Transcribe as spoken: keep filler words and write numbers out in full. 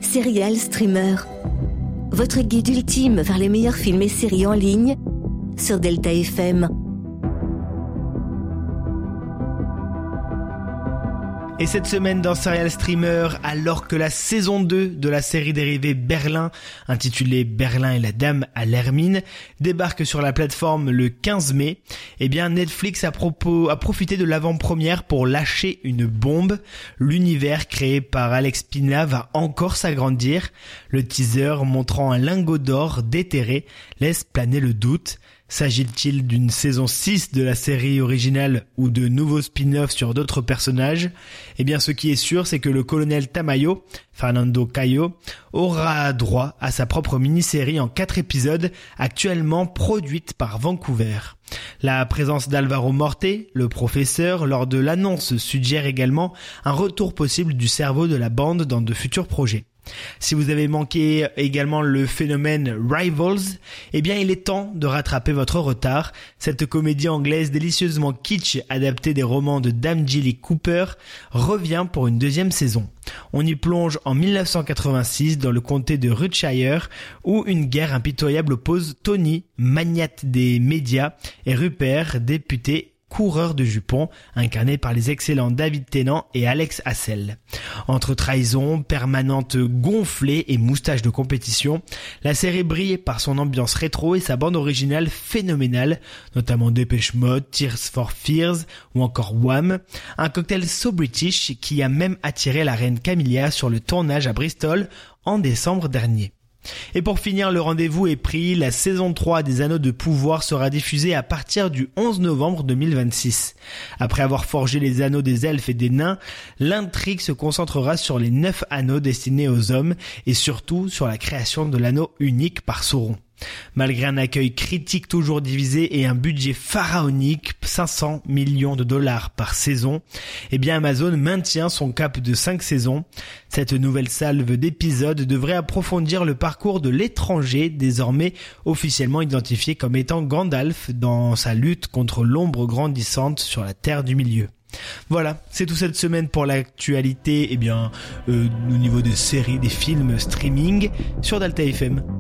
Serial Streamer, votre guide ultime vers les meilleurs films et séries en ligne sur Delta F M. Et cette semaine dans Serial Streamer, alors que la saison deux de la série dérivée Berlin, intitulée Berlin et la Dame à l'Hermine, débarque sur la plateforme le quinze mai, eh bien Netflix a, propos, a profité de l'avant-première pour lâcher une bombe. L'univers créé par Alex Pina va encore s'agrandir. Le teaser montrant un lingot d'or déterré laisse planer le doute. S'agit-il d'une saison six de la série originale ou de nouveaux spin-offs sur d'autres personnages ? Eh bien, ce qui est sûr, c'est que le colonel Tamayo, Fernando Cayo, aura droit à sa propre mini-série en quatre épisodes, actuellement produite par Vancouver. La présence d'Alvaro Morte, le professeur, lors de l'annonce suggère également un retour possible du cerveau de la bande dans de futurs projets. Si vous avez manqué également le phénomène Rivals, eh bien il est temps de rattraper votre retard. Cette comédie anglaise délicieusement kitsch adaptée des romans de Dame Jilly Cooper revient pour une deuxième saison. On y plonge en dix-neuf cent quatre-vingt-six dans le comté de Rutshire où une guerre impitoyable oppose Tony, magnate des médias, et Rupert, député coureur de jupons, incarné par les excellents David Tennant et Alex Hassel. Entre trahison, permanente gonflée et moustache de compétition, la série brille par son ambiance rétro et sa bande originale phénoménale, notamment Depeche Mode, Tears for Fears ou encore Wham, un cocktail so british qui a même attiré la reine Camilla sur le tournage à Bristol en décembre dernier. Et pour finir, le rendez-vous est pris, la saison trois des Anneaux de Pouvoir sera diffusée à partir du onze novembre deux mille vingt-six. Après avoir forgé les anneaux des elfes et des nains, l'intrigue se concentrera sur les neuf anneaux destinés aux hommes et surtout sur la création de l'anneau unique par Sauron. Malgré un accueil critique toujours divisé et un budget pharaonique, cinq cents millions de dollars par saison, eh bien Amazon maintient son cap de cinq saisons. Cette nouvelle salve d'épisodes devrait approfondir le parcours de l'étranger, désormais officiellement identifié comme étant Gandalf dans sa lutte contre l'ombre grandissante sur la Terre du Milieu. Voilà, c'est tout cette semaine pour l'actualité, eh bien, euh, au niveau des séries, des films, streaming, sur Delta F M.